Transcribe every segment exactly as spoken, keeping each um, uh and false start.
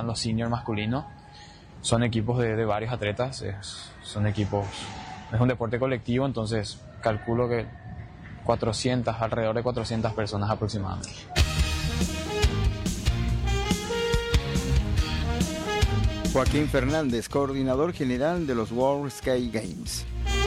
los senior masculinos. Son equipos de, de varios atletas, es, son equipos, es un deporte colectivo, entonces calculo que cuatrocientas, alrededor de cuatrocientas personas aproximadamente. Joaquín Fernández, coordinador general de los World Skate Games.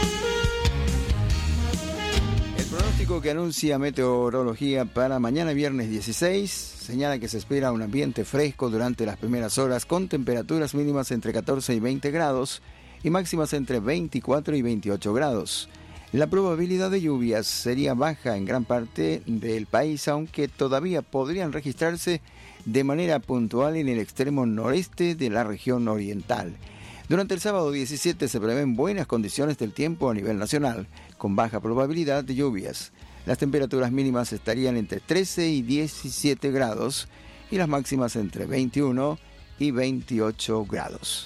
El pronóstico que anuncia Meteorología para mañana viernes dieciséis señala que se espera un ambiente fresco durante las primeras horas con temperaturas mínimas entre catorce y veinte grados y máximas entre veinticuatro y veintiocho grados. La probabilidad de lluvias sería baja en gran parte del país, aunque todavía podrían registrarse de manera puntual en el extremo noreste de la región oriental. Durante el sábado diecisiete se prevén buenas condiciones del tiempo a nivel nacional, con baja probabilidad de lluvias. Las temperaturas mínimas estarían entre trece y diecisiete grados y las máximas entre veintiuno y veintiocho grados.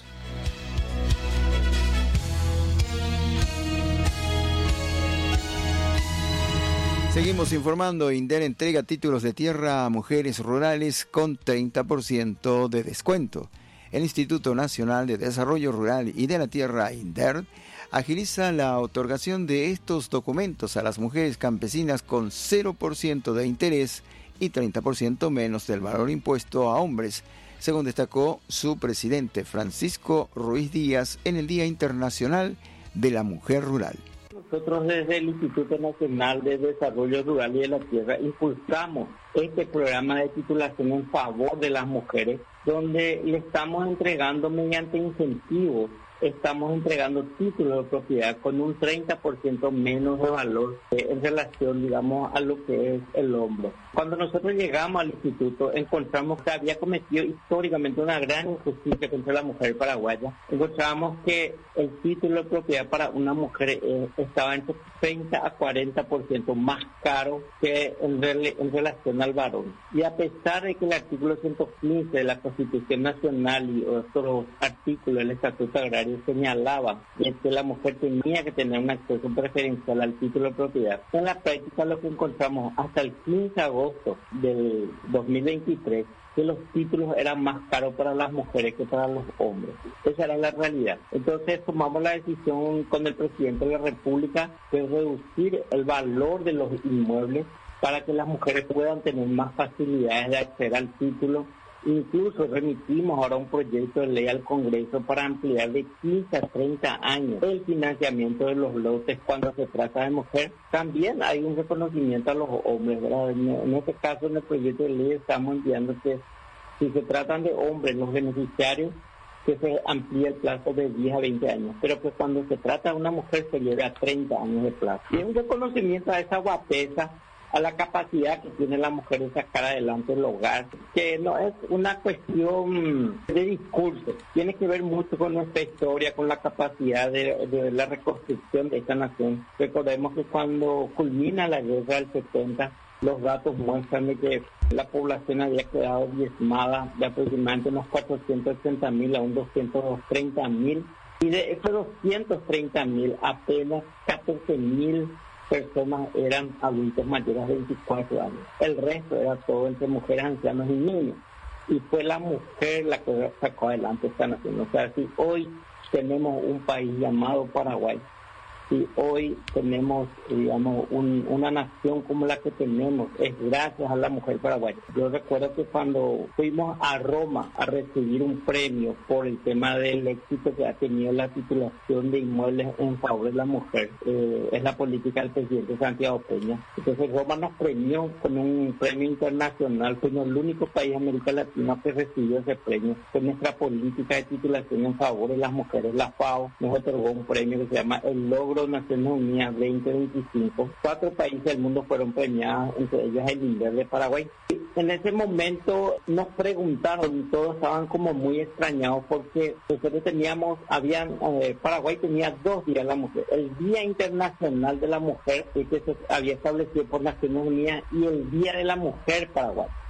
Seguimos informando. INDER entrega títulos de tierra a mujeres rurales con treinta por ciento de descuento. El Instituto Nacional de Desarrollo Rural y de la Tierra, INDER, agiliza la otorgación de estos documentos a las mujeres campesinas con cero por ciento de interés y treinta por ciento menos del valor impuesto a hombres, según destacó su presidente Francisco Ruiz Díaz en el Día Internacional de la Mujer Rural. Nosotros desde el Instituto Nacional de Desarrollo Rural y de la Tierra impulsamos este programa de titulación en favor de las mujeres, donde le estamos entregando mediante incentivos, estamos entregando títulos de propiedad con un treinta por ciento menos de valor eh, en relación, digamos, a lo que es el hombre. Cuando nosotros llegamos al instituto, encontramos que había cometido históricamente una gran injusticia contra la mujer paraguaya. Encontramos que el título de propiedad para una mujer eh, estaba entre treinta a cuarenta por ciento más caro que en, rel- en relación al varón. Y a pesar de que el artículo ciento quince de la Constitución Nacional y otros artículos del Estatuto Agrario señalaban que la mujer tenía que tener un acceso preferencial al título de propiedad, en la práctica lo que encontramos hasta el quince de agosto del dos mil veintitrés, que los títulos eran más caros para las mujeres que para los hombres. Esa era la realidad. Entonces tomamos la decisión con el presidente de la República de reducir el valor de los inmuebles para que las mujeres puedan tener más facilidades de acceder al título. Incluso remitimos ahora un proyecto de ley al Congreso para ampliar de quince a treinta años el financiamiento de los lotes cuando se trata de mujer. También hay un reconocimiento a los hombres, ¿verdad? En, en este caso, en el proyecto de ley estamos enviando que si se tratan de hombres, los beneficiarios, que se amplíe el plazo de diez a veinte años, pero que cuando se trata de una mujer se lleve a treinta años de plazo. Y es un reconocimiento a esa guapesa, a la capacidad que tiene la mujer de sacar adelante el hogar, que no es una cuestión de discurso, tiene que ver mucho con nuestra historia, con la capacidad de, de la reconstrucción de esta nación. Recordemos que cuando culmina la guerra del setenta, los datos muestran de que la población había quedado diezmada de aproximadamente unos cuatrocientos ochenta mil a unos doscientos treinta mil, y de esos doscientos treinta mil apenas catorce mil personas eran adultos mayores de veinticuatro años. El resto era todo entre mujeres, ancianos y niños. Y fue la mujer la que sacó adelante esta nación. O sea, si hoy tenemos un país llamado Paraguay, si hoy tenemos, digamos, un, una nación como la que tenemos, es gracias a la mujer paraguaya. Yo recuerdo que cuando fuimos a Roma a recibir un premio por el tema del éxito que ha tenido la titulación de inmuebles en favor de la mujer, eh, es la política del presidente Santiago Peña. Entonces Roma nos premió con un premio internacional, fuimos el único país de América Latina que recibió ese premio. Con nuestra política de titulación en favor de las mujeres, la FAO nos otorgó un premio que se llama el Logro Naciones Unidas veinte veinticinco. Cuatro países del mundo fueron premiados, entre ellos el INDER de Paraguay. En ese momento nos preguntaron y todos estaban como muy extrañados porque nosotros teníamos, habían, eh, Paraguay tenía dos días de la mujer. El Día Internacional de la Mujer, que se había establecido por Naciones Unidas, y el Día de la Mujer Paraguay.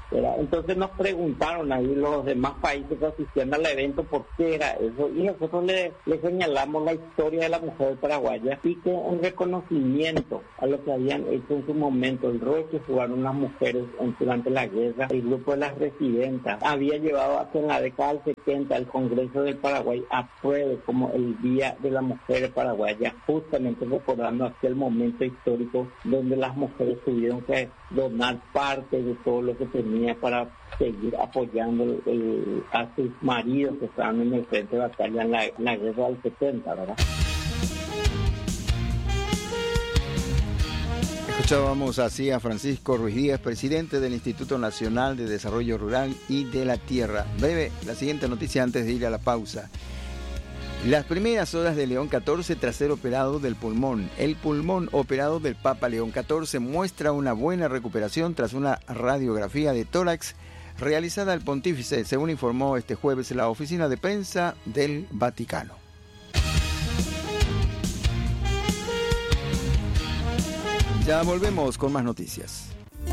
¿verdad? Entonces nos preguntaron ahí los demás países que asistían al evento por qué era eso, y nosotros le, le señalamos la historia de la mujer paraguaya y que en reconocimiento a lo que habían hecho en su momento, el rol que jugaron las mujeres en, durante la guerra, el grupo de las residentas había llevado hasta en la década del setenta el Congreso del Paraguay apruebe como el Día de la Mujer Paraguaya, justamente recordando aquel momento histórico donde las mujeres tuvieron que donar parte de todo lo que tenía para seguir apoyando el, el, a sus maridos que estaban en el frente de batalla en la, en la guerra del setenta, ¿verdad? Escuchábamos así a Francisco Ruiz Díaz, presidente del Instituto Nacional de Desarrollo Rural y de la Tierra. Breve, la siguiente noticia antes de ir a la pausa. Las primeras horas de León catorce tras ser operado del pulmón. El pulmón operado del Papa León catorce muestra una buena recuperación tras una radiografía de tórax realizada al pontífice, según informó este jueves la oficina de prensa del Vaticano. Ya volvemos con más noticias.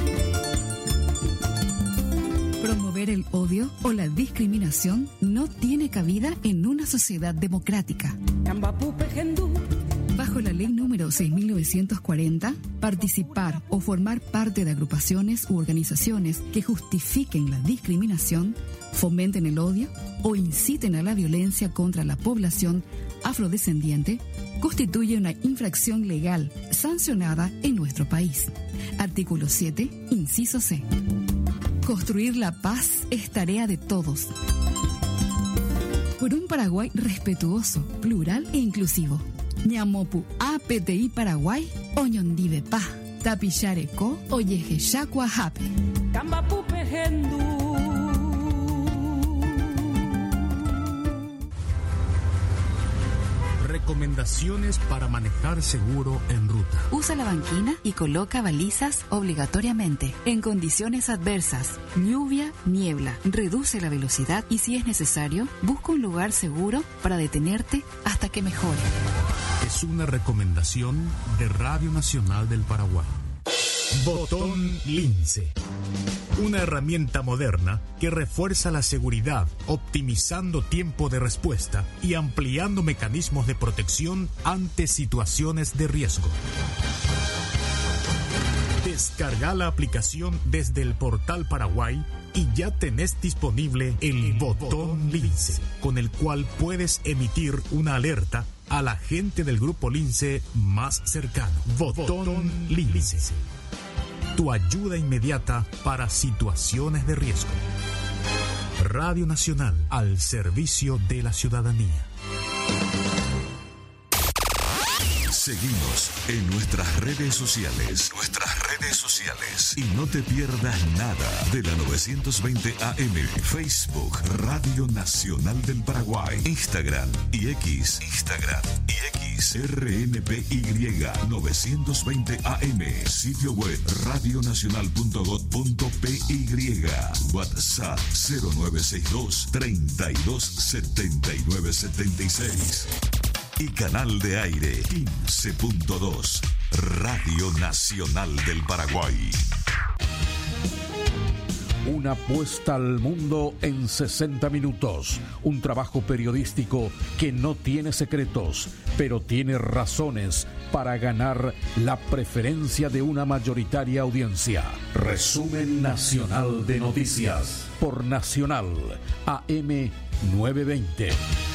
Promover el odio o la discriminación no tiene cabida en una sociedad democrática. Bajo la ley número seis mil novecientos cuarenta, participar o formar parte de agrupaciones u organizaciones que justifiquen la discriminación, fomenten el odio o inciten a la violencia contra la población afrodescendiente constituye una infracción legal sancionada en nuestro país. Artículo siete, inciso C. Construir la paz es tarea de todos. Por un Paraguay respetuoso, plural e inclusivo. Ñamopu A P T I Paraguay, Oñondive Pa, Tapillareco, Oyeje Shakwa Hape. Cambapu Pejendu. Recomendaciones para manejar seguro en ruta. Usa la banquina y coloca balizas obligatoriamente. En condiciones adversas, lluvia, niebla, reduce la velocidad y si es necesario, busca un lugar seguro para detenerte hasta que mejore. Es una recomendación de Radio Nacional del Paraguay. Botón Lince. Una herramienta moderna que refuerza la seguridad, optimizando tiempo de respuesta y ampliando mecanismos de protección ante situaciones de riesgo. Descarga la aplicación desde el portal Paraguay y ya tenés disponible el Botón Lince, con el cual puedes emitir una alerta a la gente del Grupo Lince más cercano. Botón Lince. Tu ayuda inmediata para situaciones de riesgo. Radio Nacional, al servicio de la ciudadanía. Seguimos en nuestras redes sociales. Nuestras redes sociales. Y no te pierdas nada de la novecientos veinte A M. Facebook, Radio Nacional del Paraguay. Instagram y X. Instagram y X. R N P Y novecientos veinte A M. Sitio web radionacional punto gob punto pe y. WhatsApp cero nueve seis dos, treinta y dos, setenta y nueve, setenta y seis. Y canal de aire quince punto dos, Radio Nacional del Paraguay. Una puesta al mundo en sesenta minutos. Un trabajo periodístico que no tiene secretos, pero tiene razones para ganar la preferencia de una mayoritaria audiencia. Resumen nacional de noticias por Nacional A M novecientos veinte.